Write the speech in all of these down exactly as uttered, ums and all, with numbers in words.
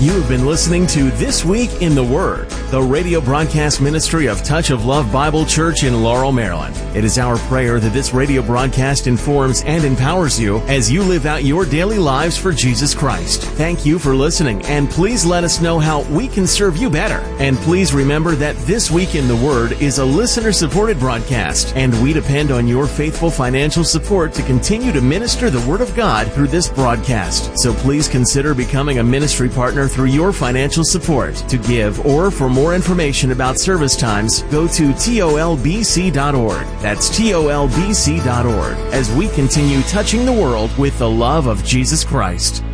You have been listening to This Week in the Word, the radio broadcast ministry of Touch of Love Bible Church in Laurel, Maryland. It is our prayer that this radio broadcast informs and empowers you as you live out your daily lives for Jesus Christ. Thank you for listening, and please let us know how we can serve you better. And please remember that This Week in the Word is a listener-supported broadcast, and we depend on your faithful financial support to continue to minister the Word of God through this broadcast. So please consider becoming a ministry partner through your financial support. To give or for more information about service times, go to T O L B C dot org. That's T O L B C dot org as we continue touching the world with the love of Jesus Christ.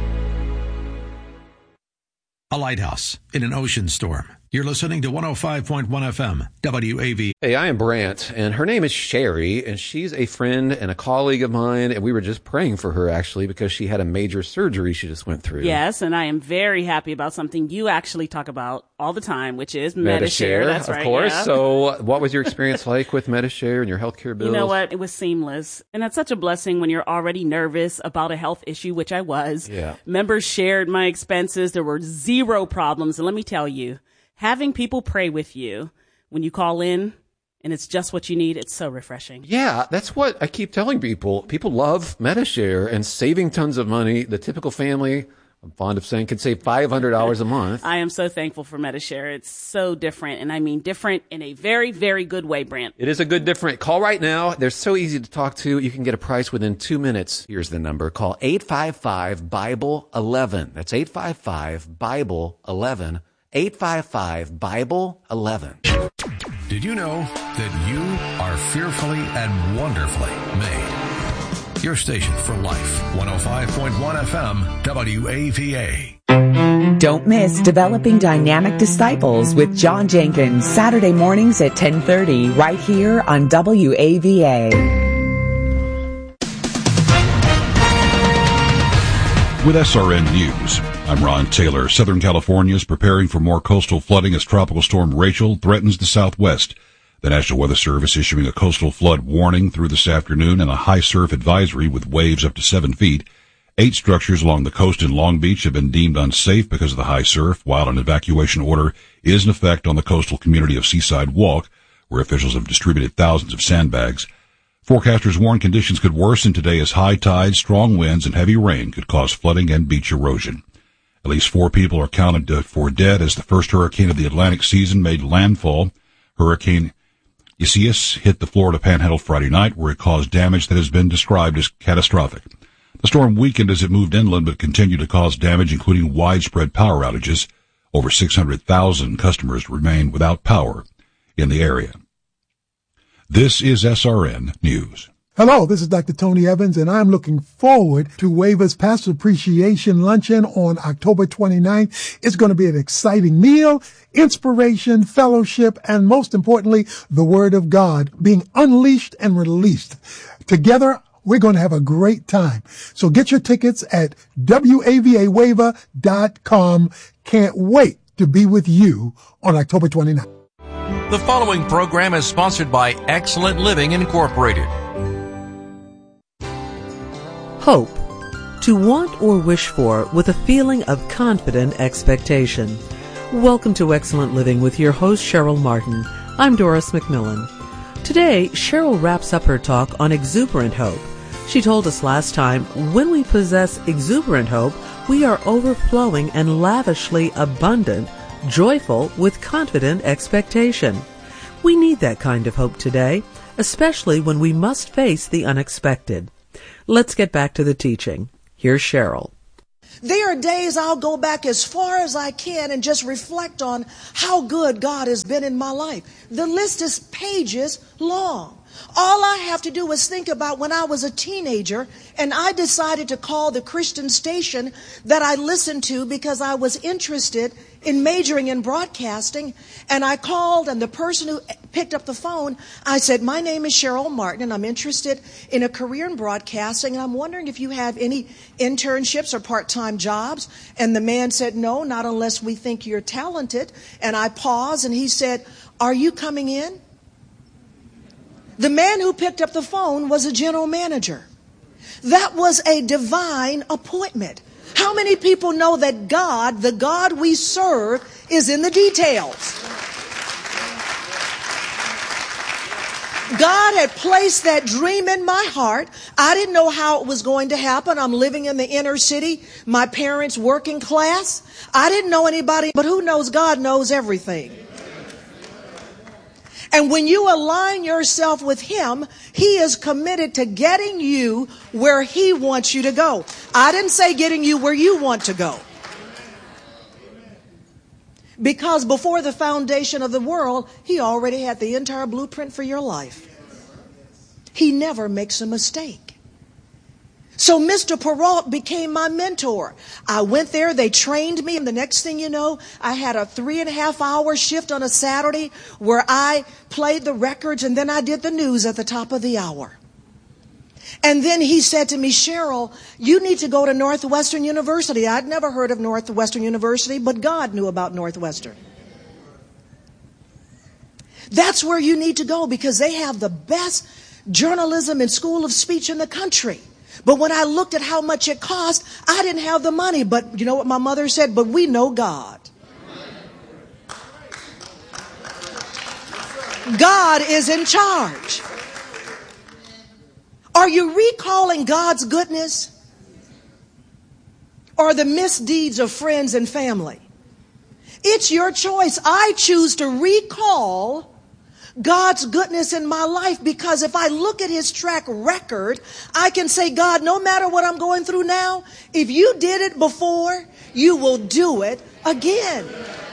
A lighthouse in an ocean storm. You're listening to one oh five point one F M, W A V. Hey, I am Brant, and her name is Sherry, and she's a friend and a colleague of mine, and we were just praying for her, actually, because she had a major surgery she just went through. Yes, and I am very happy about something you actually talk about all the time, which is Medi-Share. Medi-Share. That's of right, course. yeah. So what was your experience like with Medi-Share and your healthcare bills? You know what? It was seamless. And that's such a blessing when you're already nervous about a health issue, which I was. Yeah. Members shared my expenses. There were zero problems. And let me tell you, having people pray with you when you call in and it's just what you need, it's so refreshing. Yeah, that's what I keep telling people. People love Medi-Share and saving tons of money. The typical family, I'm fond of saying, could save five hundred dollars a month. I am so thankful for Medi-Share. It's so different, and I mean different in a very, very good way, Brant. It is a good different. Call right now. They're so easy to talk to. You can get a price within two minutes. Here's the number. Call eight five five, Bible eleven. That's eight five five, Bible eleven. eight five five, Bible eleven. Did you know that you are fearfully and wonderfully made? Your station for life, one oh five point one F M, W A V A. Don't miss Developing Dynamic Disciples with John Jenkins, Saturday mornings at ten thirty, right here on W A V A. With S R N News, I'm Ron Taylor. Southern California is preparing for more coastal flooding as Tropical Storm Rachel threatens the southwest. The National Weather Service issuing a coastal flood warning through this afternoon and a high surf advisory with waves up to seven feet. Eight structures along the coast in Long Beach have been deemed unsafe because of the high surf, while an evacuation order is in effect on the coastal community of Seaside Walk, where officials have distributed thousands of sandbags. Forecasters warn conditions could worsen today as high tides, strong winds, and heavy rain could cause flooding and beach erosion. At least four people are counted for dead as the first hurricane of the Atlantic season made landfall. Hurricane Isaias hit the Florida Panhandle Friday night, where it caused damage that has been described as catastrophic. The storm weakened as it moved inland, but continued to cause damage, including widespread power outages. Over six hundred thousand customers remain without power in the area. This is S R N News. Hello, this is Doctor Tony Evans, and I'm looking forward to WAVA's Pastor Appreciation Luncheon on October twenty-ninth. It's going to be an exciting meal, inspiration, fellowship, and most importantly, the Word of God being unleashed and released. Together, we're going to have a great time. So get your tickets at W A V A wava dot com. Can't wait to be with you on October twenty-ninth. The following program is sponsored by Excellent Living Incorporated. Hope. To want or wish for with a feeling of confident expectation. Welcome to Excellent Living with your host, Cheryl Martin. I'm Doris McMillan. Today, Cheryl wraps up her talk on exuberant hope. She told us last time, when we possess exuberant hope, we are overflowing and lavishly abundant, joyful with confident expectation. We need that kind of hope today, especially when we must face the unexpected. Let's get back to the teaching. Here's Cheryl. There are days I'll go back as far as I can and just reflect on how good God has been in my life. The list is pages long. All I have to do is think about when I was a teenager and I decided to call the Christian station that I listened to because I was interested in majoring in broadcasting. And I called, and the person who picked up the phone, I said, my name is Cheryl Martin and I'm interested in a career in broadcasting, and I'm wondering if you have any internships or part-time jobs. And the man said, no, not unless we think you're talented. And I paused, and he said, are you coming in? The man who picked up the phone was a general manager. That was a divine appointment. How many people know that God, the God we serve, is in the details? God had placed that dream in my heart. I didn't know how it was going to happen. I'm living in the inner city. My parents working class. I didn't know anybody, but who knows? God knows everything. And when you align yourself with Him, He is committed to getting you where He wants you to go. I didn't say getting you where you want to go. Because before the foundation of the world, He already had the entire blueprint for your life. He never makes a mistake. So Mister Perrault became my mentor. I went there, they trained me, and the next thing you know, I had a three and a half hour shift on a Saturday where I played the records and then I did the news at the top of the hour. And then he said to me, Cheryl, you need to go to Northwestern University. I'd never heard of Northwestern University, but God knew about Northwestern. That's where you need to go because they have the best journalism and school of speech in the country. But when I looked at how much it cost, I didn't have the money. But you know what my mother said? But we know God. God is in charge. Are you recalling God's goodness or the misdeeds of friends and family? It's your choice. I choose to recall God's goodness in my life because if I look at His track record, I can say, God, no matter what I'm going through now, if you did it before, you will do it again.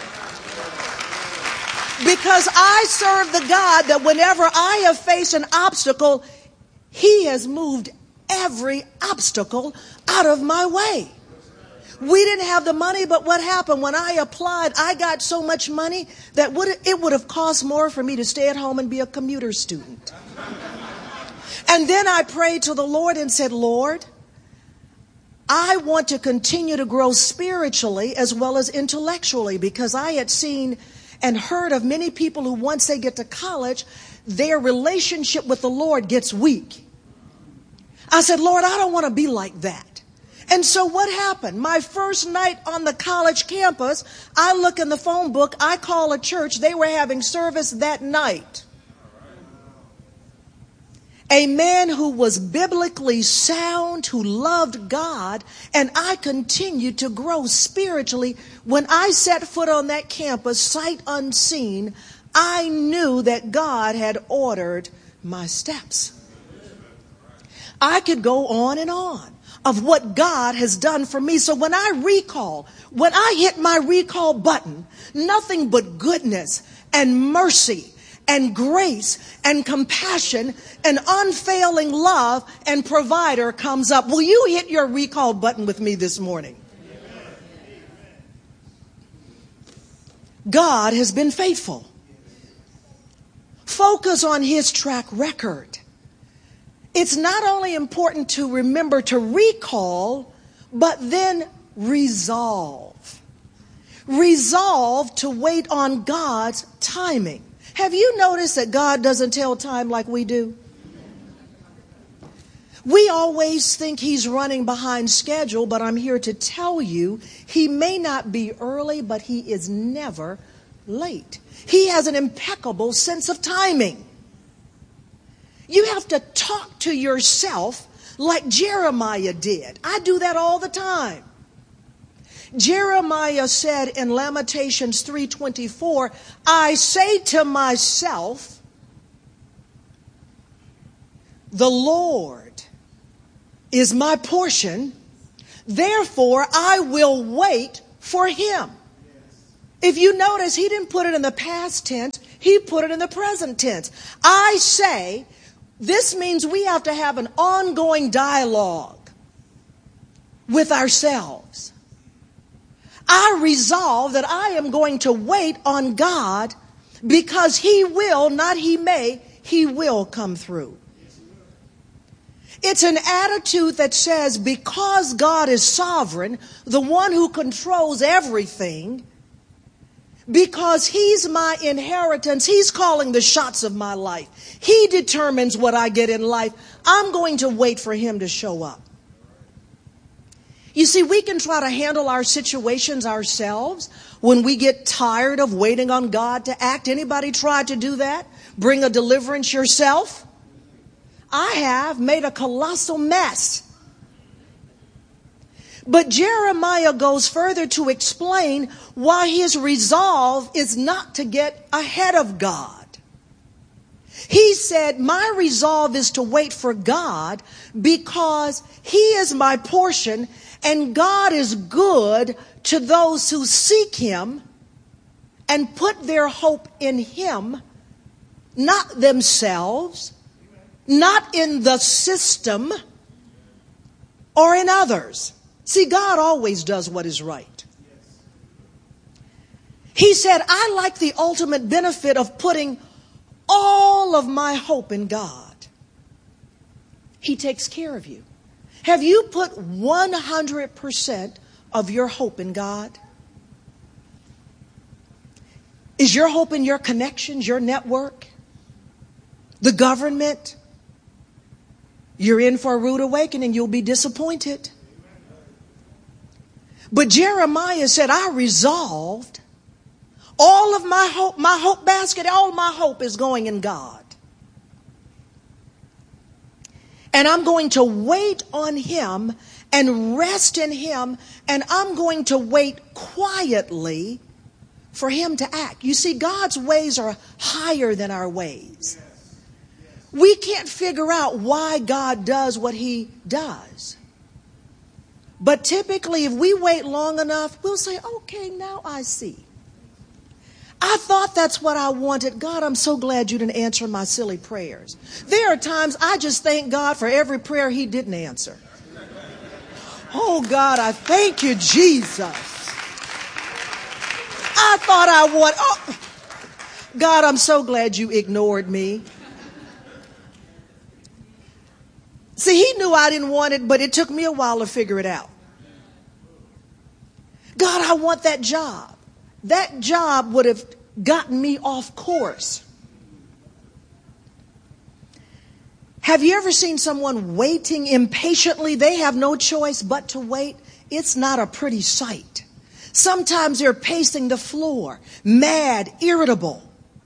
Because I serve the God that whenever I have faced an obstacle, He has moved every obstacle out of my way. We didn't have the money, but what happened when I applied, I got so much money that would it would have cost more for me to stay at home and be a commuter student. And then I prayed to the Lord and said, Lord, I want to continue to grow spiritually as well as intellectually because I had seen and heard of many people who once they get to college, their relationship with the Lord gets weak. I said, Lord, I don't want to be like that. And so what happened? My first night on the college campus, I look in the phone book, I call a church, they were having service that night. A man who was biblically sound, who loved God, and I continued to grow spiritually. When I set foot on that campus, sight unseen, I knew that God had ordered my steps. I could go on and on of what God has done for me. So when I recall, when I hit my recall button, nothing but goodness and mercy and grace and compassion and unfailing love and provider comes up. Will you hit your recall button with me this morning? God has been faithful. Focus on His track record. It's not only important to remember to recall, but then resolve. Resolve to wait on God's timing. Have you noticed that God doesn't tell time like we do? We always think He's running behind schedule, but I'm here to tell you, He may not be early, but He is never late. He has an impeccable sense of timing. You have to talk to yourself like Jeremiah did. I do that all the time. Jeremiah said in Lamentations three twenty-four, I say to myself, the Lord is my portion, therefore I will wait for Him. If you notice, he didn't put it in the past tense, he put it in the present tense. I say, this means we have to have an ongoing dialogue with ourselves. I resolve that I am going to wait on God because He will, not He may, He will come through. It's an attitude that says because God is sovereign, the one who controls everything, because He's my inheritance, He's calling the shots of my life. He determines what I get in life. I'm going to wait for Him to show up. You see, we can try to handle our situations ourselves when we get tired of waiting on God to act. Anybody tried to do that? Bring a deliverance yourself? I have made a colossal mess. But Jeremiah goes further to explain why his resolve is not to get ahead of God. He said, my resolve is to wait for God because he is my portion and God is good to those who seek him and put their hope in him, not themselves, not in the system or in others. See, God always does what is right. He said, I like the ultimate benefit of putting all of my hope in God. He takes care of you. Have you put one hundred percent of your hope in God? Is your hope in your connections, your network, the government? You're in for a rude awakening. You'll be disappointed. But Jeremiah said, I resolved all of my hope, my hope basket, all my hope is going in God. And I'm going to wait on him and rest in him. And I'm going to wait quietly for him to act. You see, God's ways are higher than our ways. We can't figure out why God does what he does. But typically, if we wait long enough, we'll say, okay, now I see. I thought that's what I wanted. God, I'm so glad you didn't answer my silly prayers. There are times I just thank God for every prayer he didn't answer. Oh, God, I thank you, Jesus. I thought I would. Oh, God, I'm so glad you ignored me. See, he knew I didn't want it, but it took me a while to figure it out. God, I want that job. That job would have gotten me off course. Have you ever seen someone waiting impatiently? They have no choice but to wait. It's not a pretty sight. Sometimes they're pacing the floor, mad, irritable.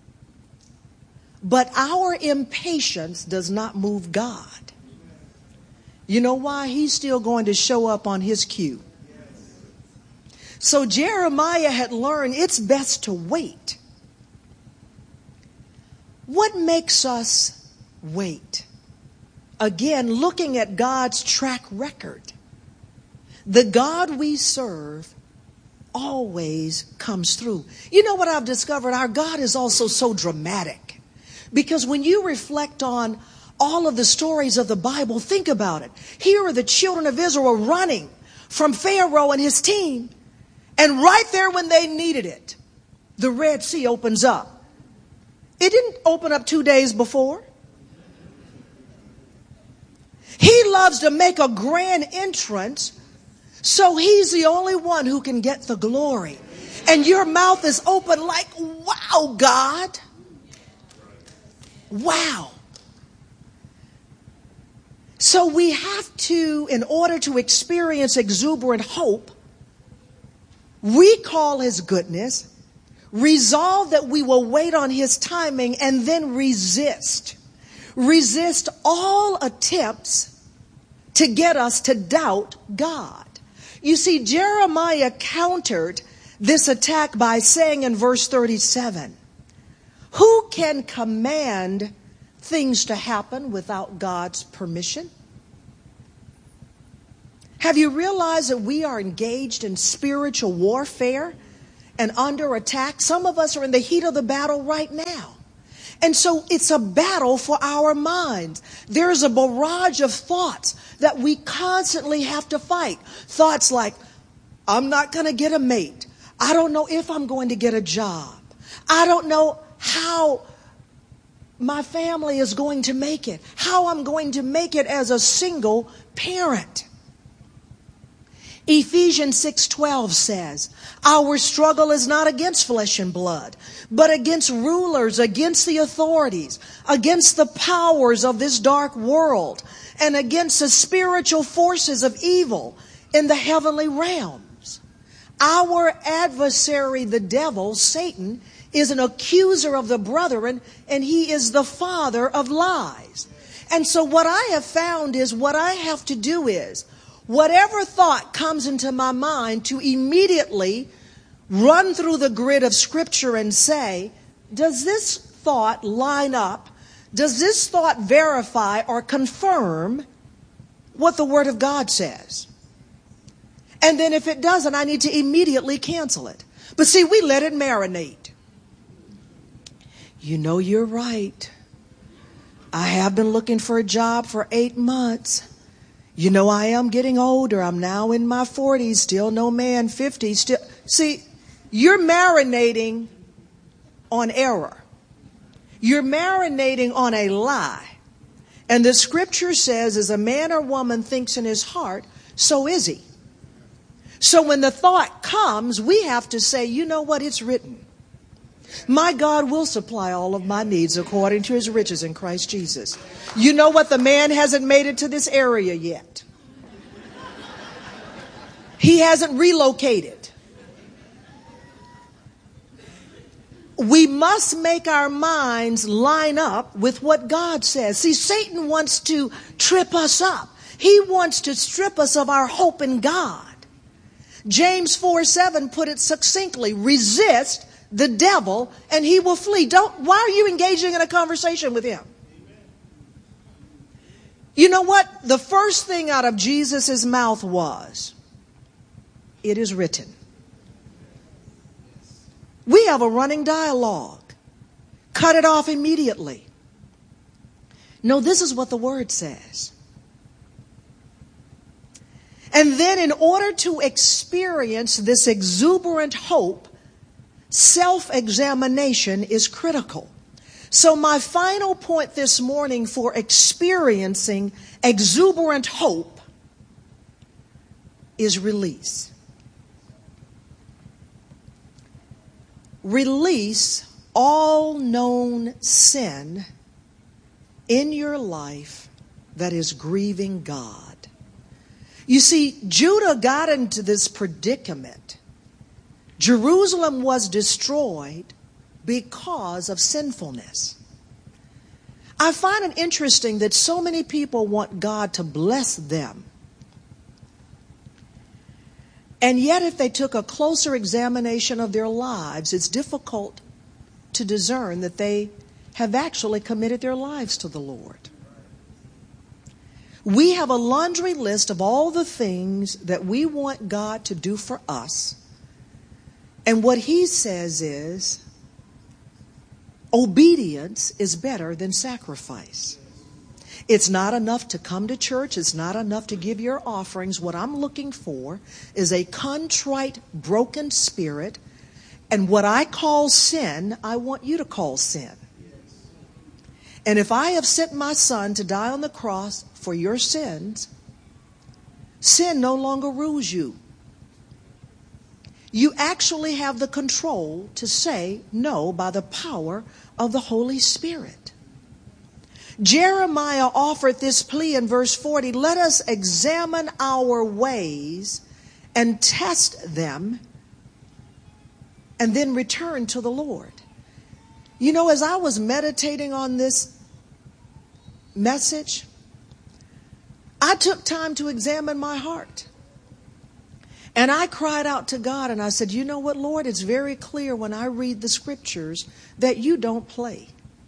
But our impatience does not move God. You know why? He's still going to show up on his cue. So Jeremiah had learned it's best to wait. What makes us wait? Again, looking at God's track record. The God we serve always comes through. You know what I've discovered? Our God is also so dramatic. Because when you reflect on all of the stories of the Bible, think about it. Here are the children of Israel running from Pharaoh and his team. And right there when they needed it, the Red Sea opens up. It didn't open up two days before. He loves to make a grand entrance, so he's the only one who can get the glory. And your mouth is open like, wow, God. Wow. So we have to, in order to experience exuberant hope, recall his goodness, resolve that we will wait on his timing, and then resist. Resist all attempts to get us to doubt God. You see, Jeremiah countered this attack by saying in verse thirty-seven, who can command things to happen without God's permission? Have you realized that we are engaged in spiritual warfare and under attack? Some of us are in the heat of the battle right now. And so it's a battle for our minds. There's a barrage of thoughts that we constantly have to fight. Thoughts like, I'm not going to get a mate. I don't know if I'm going to get a job. I don't know how my family is going to make it, how I'm going to make it as a single parent. Ephesians six twelve says, our struggle is not against flesh and blood, but against rulers, against the authorities, against the powers of this dark world, and against the spiritual forces of evil in the heavenly realms. Our adversary, the devil, Satan, is an accuser of the brethren, and he is the father of lies. And so what I have found is what I have to do is, whatever thought comes into my mind, to immediately run through the grid of Scripture and say, does this thought line up? Does this thought verify or confirm what the Word of God says? And then if it doesn't, I need to immediately cancel it. But see, we let it marinate. You know, you're right. I have been looking for a job for eight months. You know, I am getting older. I'm now in my forties, still no man, fifties. Still. See, you're marinating on error. You're marinating on a lie. And the Scripture says, as a man or woman thinks in his heart, so is he. So when the thought comes, we have to say, you know what, it's written. My God will supply all of my needs according to his riches in Christ Jesus. You know what, the man hasn't made it to this area yet. He hasn't relocated. We must make our minds line up with what God says. See, Satan wants to trip us up. He wants to strip us of our hope in God. James four seven put it succinctly: resist the devil and he will flee. Don't, why are you engaging in a conversation with him? You know what? The first thing out of Jesus' mouth was, it is written. We have a running dialogue. Cut it off immediately. No, this is what the Word says. And then in order to experience this exuberant hope, self-examination is critical. So my final point this morning for experiencing exuberant hope is release. Release all known sin in your life that is grieving God. You see, Judah got into this predicament. Jerusalem was destroyed because of sinfulness. I find it interesting that so many people want God to bless them. And yet, if they took a closer examination of their lives, it's difficult to discern that they have actually committed their lives to the Lord. We have a laundry list of all the things that we want God to do for us. And what he says is, obedience is better than sacrifice. It's not enough to come to church. It's not enough to give your offerings. What I'm looking for is a contrite, broken spirit. And what I call sin, I want you to call sin. And if I have sent my son to die on the cross for your sins, sin no longer rules you. You actually have the control to say no by the power of the Holy Spirit. Jeremiah offered this plea in verse forty, let us examine our ways and test them and then return to the Lord. You know, as I was meditating on this message, I took time to examine my heart. And I cried out to God and I said, you know what, Lord, it's very clear when I read the scriptures that you don't play.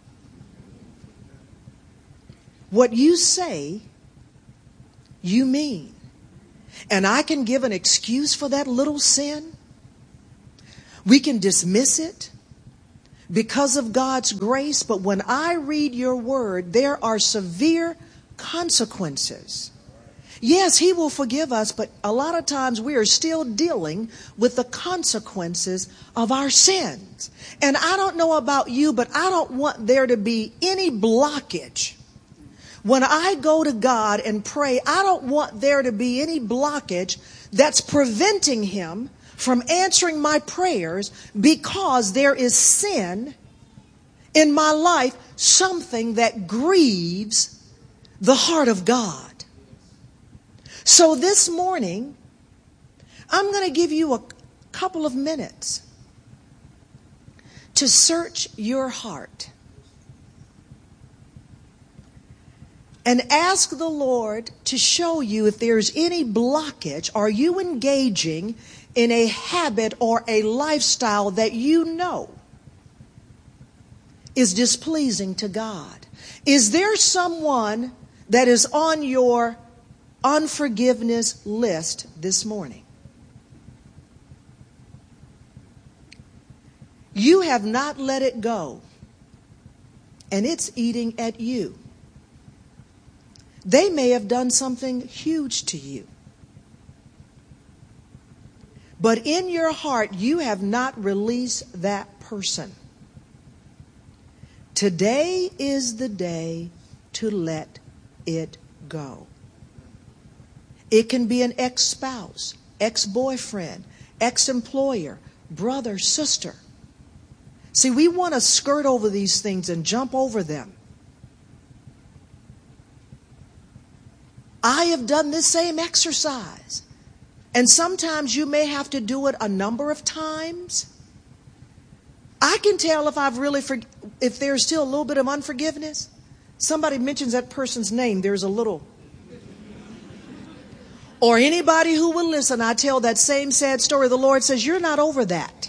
What you say, you mean. And I can give an excuse for that little sin. We can dismiss it because of God's grace. But when I read your word, there are severe consequences. Yes, he will forgive us, but a lot of times we are still dealing with the consequences of our sins. And I don't know about you, but I don't want there to be any blockage. When I go to God and pray, I don't want there to be any blockage that's preventing him from answering my prayers because there is sin in my life, something that grieves the heart of God. So this morning, I'm going to give you a couple of minutes to search your heart and ask the Lord to show you if there's any blockage. Are you engaging in a habit or a lifestyle that you know is displeasing to God? Is there someone that is on your unforgiveness list this morning? You have not let it go, and it's eating at you. They may have done something huge to you, but in your heart, you have not released that person. Today is the day to let it go. It can be an ex-spouse, ex-boyfriend, ex-employer, brother, sister. See, we want to skirt over these things and jump over them. I have done this same exercise. And sometimes you may have to do it a number of times. I can tell if I've really, for, if there's still a little bit of unforgiveness. Somebody mentions that person's name, there's a little. Or anybody who will listen, I tell that same sad story. The Lord says, you're not over that.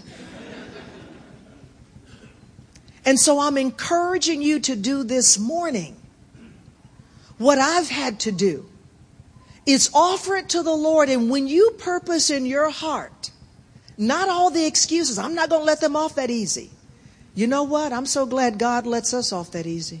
And so I'm encouraging you to do this morning what I've had to do. Is offer it to the Lord. And when you purpose in your heart, not all the excuses, I'm not going to let them off that easy. You know what? I'm so glad God lets us off that easy.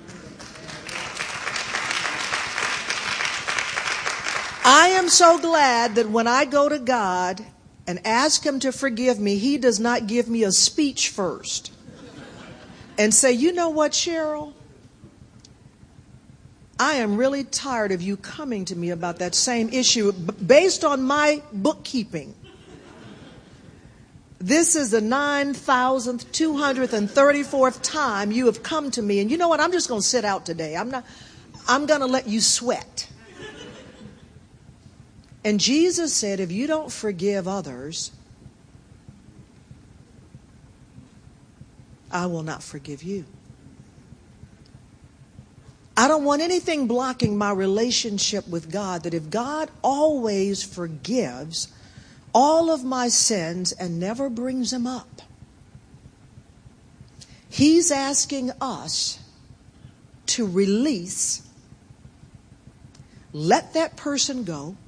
I am so glad that when I go to God and ask Him to forgive me, He does not give me a speech first and say, you know what, Cheryl? I am really tired of you coming to me about that same issue. B- based on my bookkeeping, this is the nine thousand two hundred thirty-fourth time you have come to me. And you know what? I'm just going to sit out today. I'm not, I'm going to let you sweat. And Jesus said, if you don't forgive others, I will not forgive you. I don't want anything blocking my relationship with God, that if God always forgives all of my sins and never brings them up, He's asking us to release, let that person go.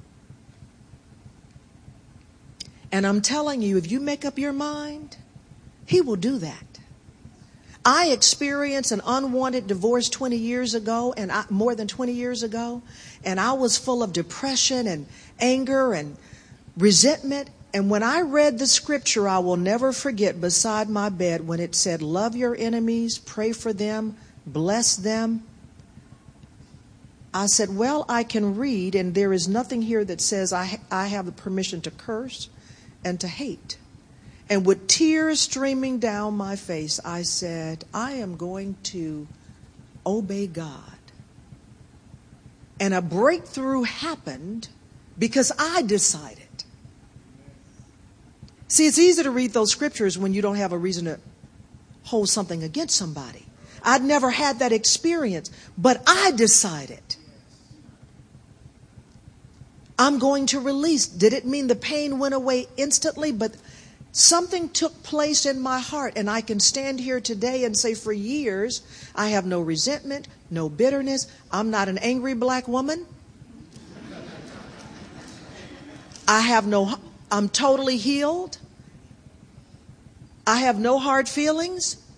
And I'm telling you, if you make up your mind, He will do that. I experienced an unwanted divorce twenty years ago, and I, more than twenty years ago, and I was full of depression and anger and resentment. And when I read the scripture, I will never forget, beside my bed, when it said, love your enemies, pray for them, bless them. I said, well, I can read, and there is nothing here that says I, I have the permission to curse and to hate. And with tears streaming down my face, I said, I am going to obey God. And a breakthrough happened because I decided. See, it's easy to read those scriptures when you don't have a reason to hold something against somebody. I'd never had that experience, but I decided I'm going to release. Did it mean the pain went away instantly? But something took place in my heart, and I can stand here today and say for years, I have no resentment, no bitterness. I'm not an angry black woman. I have no, I'm totally healed. I have no hard feelings.